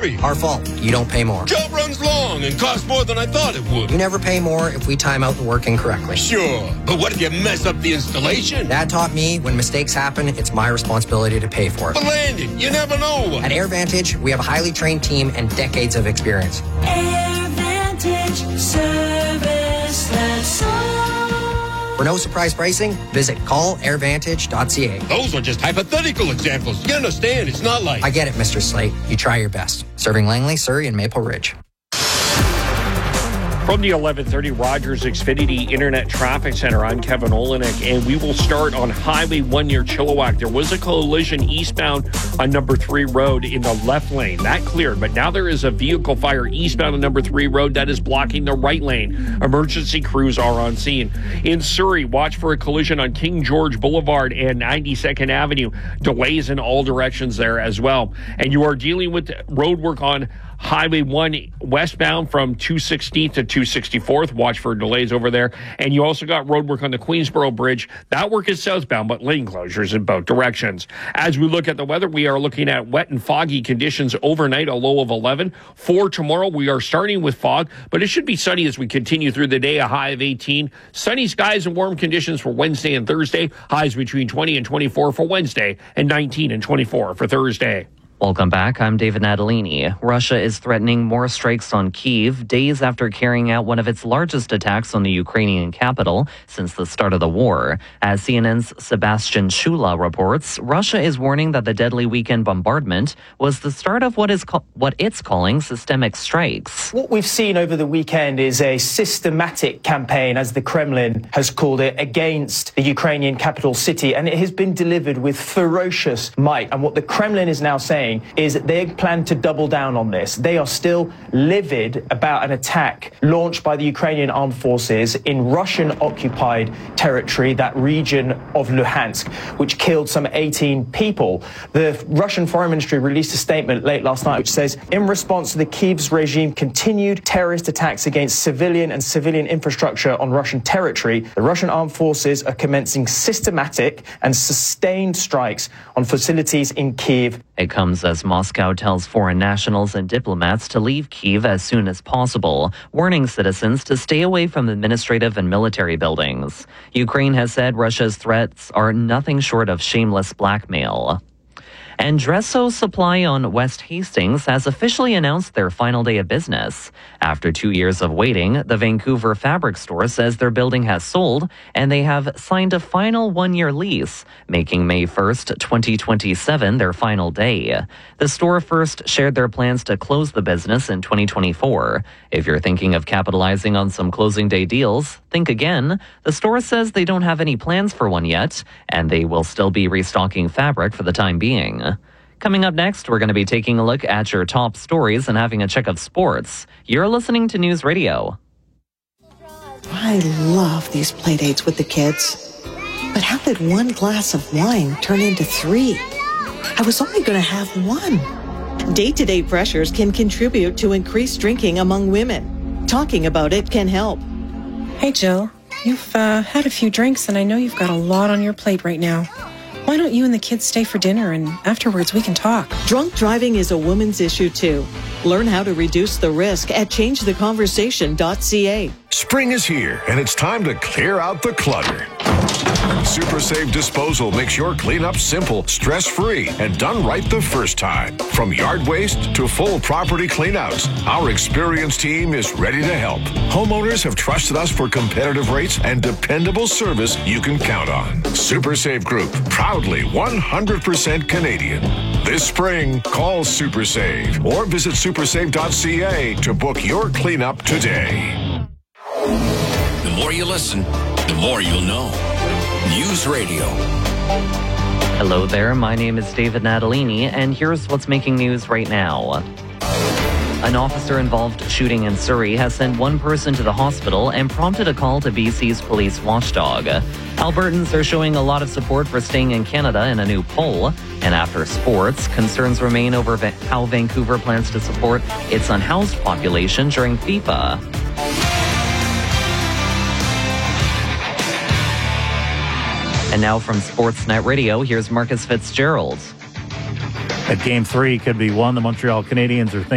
free. Our fault. You don't pay more. Job runs long and costs more than I thought it would. You never pay more if we time out the work incorrectly. Sure, but what if you mess up the installation? Dad taught me when mistakes happen, it's my responsibility to pay for it. The landing, you never know. At AirVantage, we have a highly trained team and decades of experience. AirVantage service that's all. For no surprise pricing, visit callairvantage.ca. Those are just hypothetical examples. You understand, it's not like... I get it, Mr. Slate. You try your best. Serving Langley, Surrey, and Maple Ridge. From the 1130 Rogers Xfinity Internet Traffic Center, I'm Kevin Olenek, and we will start on Highway 1 near Chilliwack. There was a collision eastbound on number 3 road in the left lane. That cleared, but now there is a vehicle fire eastbound on number 3 road that is blocking the right lane. Emergency crews are on scene. In Surrey, watch for a collision on King George Boulevard and 92nd Avenue. Delays in all directions there as well. And you are dealing with road work on Highway 1 westbound from 216th to 264th. Watch for delays over there. And you also got road work on the Queensboro Bridge. That work is southbound, but lane closures in both directions. As we look at the weather, we are looking at wet and foggy conditions overnight, a low of 11. For tomorrow, we are starting with fog, but it should be sunny as we continue through the day, a high of 18. Sunny skies and warm conditions for Wednesday and Thursday. Highs between 20 and 24 for Wednesday and 19 and 24 for Thursday. Welcome back. I'm David Natalini. Russia is threatening more strikes on Kyiv days after carrying out one of its largest attacks on the Ukrainian capital since the start of the war. As CNN's Sebastian Shula reports, Russia is warning that the deadly weekend bombardment was the start of what it's calling systemic strikes. What we've seen over the weekend is a systematic campaign, as the Kremlin has called it, against the Ukrainian capital city, and it has been delivered with ferocious might. And what the Kremlin is now saying is that they plan to double down on this. They are still livid about an attack launched by the Ukrainian armed forces in Russian-occupied territory, that region of Luhansk, which killed some 18 people. The Russian Foreign Ministry released a statement late last night which says, in response to the Kyiv's regime continued terrorist attacks against civilian and civilian infrastructure on Russian territory, the Russian armed forces are commencing systematic and sustained strikes on facilities in Kyiv. It comes as Moscow tells foreign nationals and diplomats to leave Kyiv as soon as possible, warning citizens to stay away from administrative and military buildings. Ukraine has said Russia's threats are nothing short of shameless blackmail. And Dresso Supply on West Hastings has officially announced their final day of business. After 2 years of waiting, the Vancouver fabric store says their building has sold and they have signed a final one-year lease, making May 1st, 2027 their final day. The store first shared their plans to close the business in 2024. If you're thinking of capitalizing on some closing day deals, think again. The store says they don't have any plans for one yet, and they will still be restocking fabric for the time being. Coming up next, we're going to be taking a look at your top stories and having a check of sports. You're listening to News Radio. I love these play dates with the kids. But how did one glass of wine turn into 3? I was only going to have 1. Day-to-day pressures can contribute to increased drinking among women. Talking about it can help. Hey, Jill. You've had a few drinks, and I know you've got a lot on your plate right now. Why don't you and the kids stay for dinner, and afterwards we can talk? Drunk driving is a woman's issue, too. Learn how to reduce the risk at changetheconversation.ca. Spring is here, and it's time to clear out the clutter. Super Save Disposal makes your cleanup simple, stress-free, and done right the first time. From yard waste to full property cleanouts, our experienced team is ready to help. Homeowners have trusted us for competitive rates and dependable service you can count on. Super Save Group, proudly 100% Canadian. This spring, call Super Save or visit supersave.ca to book your cleanup today. The more you listen, the more you'll know. News Radio. Hello there, my name is David Natalini, and here's what's making news right now. An officer-involved shooting in Surrey has sent one person to the hospital and prompted a call to BC's police watchdog. Albertans are showing a lot of support for staying in Canada in a new poll. And after sports, concerns remain over how Vancouver plans to support its unhoused population during FIFA. And now from Sportsnet Radio, here's Marcus Fitzgerald. At Game 3 could be won. The Montreal Canadiens are thinking